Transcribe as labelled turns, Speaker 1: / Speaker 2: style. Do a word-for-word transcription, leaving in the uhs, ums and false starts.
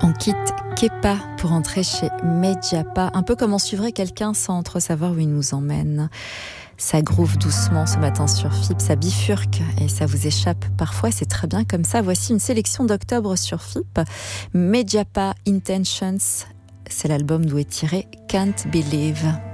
Speaker 1: On quitte Kepa pour entrer chez Medjapa, un peu comme on suivrait quelqu'un sans trop savoir où il nous emmène. Ça groove doucement ce matin sur F I P, ça bifurque et ça vous échappe parfois, c'est très bien comme ça. Voici une sélection d'octobre sur F I P. Medjapa Intentions, c'est l'album d'où est tiré Can't Believe.